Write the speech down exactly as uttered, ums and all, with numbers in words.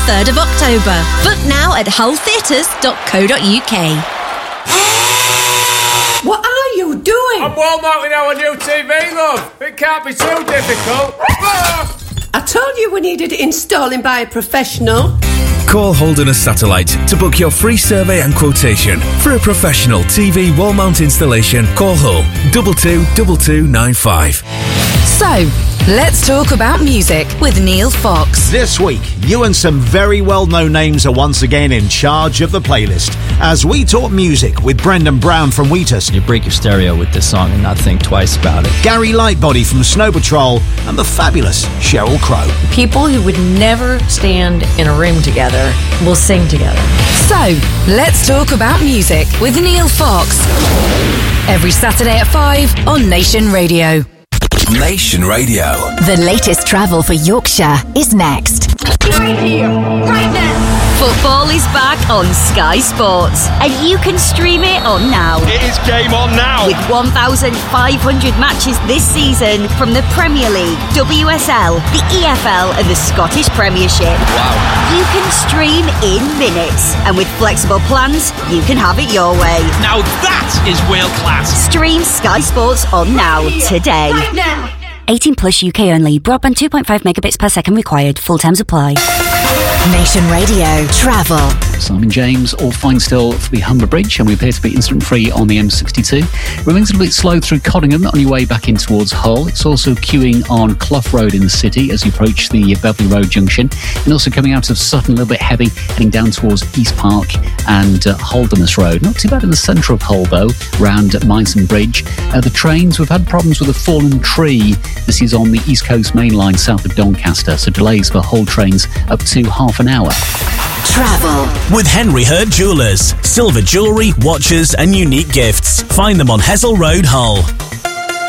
third of October. Book now at hull theatres dot co dot uk. What are you doing? I'm wall mounting our new T V, love. It can't be too difficult. I told you we needed installing by a professional. Call Holderness Satellite to book your free survey and quotation. For a professional T V wall mount installation, call Hull two two two two nine five. So, let's talk about music with Neil Fox. This week, you and some very well-known names are once again in charge of the playlist as we talk music with Brendan Brown from Wheatus. You break your stereo with this song and not think twice about it. Gary Lightbody from Snow Patrol and the fabulous Sheryl Crow. People who would never stand in a room together will sing together. So, let's talk about music with Neil Fox. Every Saturday at five on Nation Radio. Nation Radio. The latest travel for Yorkshire is next. Right here, right now. Football is back on Sky Sports, and you can stream it on now. It is game on now. With one thousand five hundred matches this season from the Premier League, W S L, the E F L and the Scottish Premiership. Wow. You can stream in minutes, and with flexible plans, you can have it your way. Now that is world class. Stream Sky Sports on now, today. Right now. eighteen plus U K only. Broadband two point five megabits per second required. Full terms apply. Nation Radio Travel. Simon James, all fine still for the Humber Bridge, and we appear to be incident free on the M sixty-two. Remains a little bit slow through Coddingham on your way back in towards Hull. It's also queuing on Clough Road in the city as you approach the Beverley Road junction, and also coming out of Sutton a little bit heavy, heading down towards East Park and uh, Holderness Road. Not too bad in the centre of Hull though, round Myson Bridge. Uh, the trains, we've had problems with a fallen tree. This is on the East Coast Main Line south of Doncaster, so delays for Hull trains up to half an hour. Travel with Henry Herd Jewellers. Silver jewellery, watches and unique gifts. Find them on Hessel Road, Hull.